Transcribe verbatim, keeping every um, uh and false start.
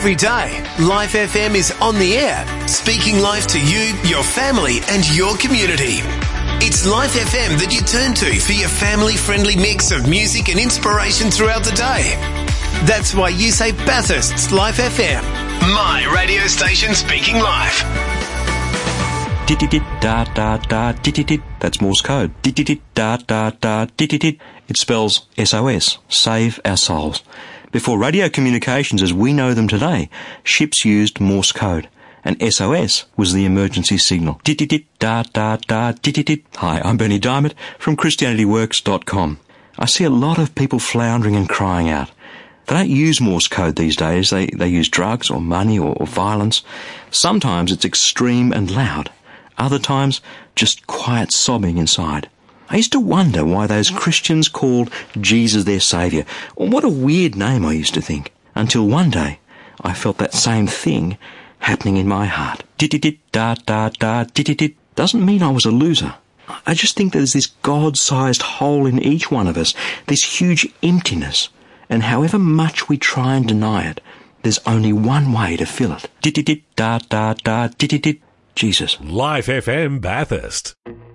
Every day, Life F M is on the air, speaking life to you, your family and your community. It's Life F M that you turn to for your family-friendly mix of music and inspiration throughout the day. That's why you say Bathurst's Life F M, my radio station speaking life. Dit-dit-dit-da-da-da-dit-dit-dit. That's Morse code. Dit-dit-dit-da-da-da-dit-dit-dit. It spells S O S, save our souls. Before radio communications as we know them today, ships used Morse code, and S O S was the emergency signal. Dit-dit-dit-da-da-da-dit-dit-dit. Hi, I'm Bernie Diamond from Christianity Works dot com. I see a lot of people floundering and crying out. They don't use Morse code these days. They, they use drugs or money or, or violence. Sometimes it's extreme and loud. Other times, just quiet sobbing inside. I used to wonder why those Christians called Jesus their saviour. Well, what a weird name, I used to think. Until one day, I felt that same thing happening in my heart. Dit-dit-dit-da-da-da-dit-dit-dit. Doesn't mean I was a loser. I just think there's this God-sized hole in each one of us, this huge emptiness. And however much we try and deny it, there's only one way to fill it. Dit-dit-dit-da-da-da-dit-dit-dit. Jesus. Life F M Bathurst.